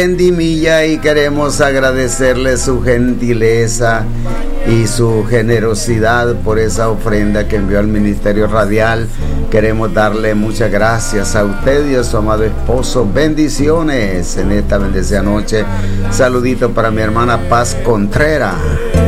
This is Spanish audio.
Milla, y queremos agradecerle su gentileza y su generosidad por esa ofrenda que envió al Ministerio Radial. Queremos darle muchas gracias a usted y a su amado esposo. Bendiciones en esta bendecida noche. Saludito para mi hermana Paz Contreras.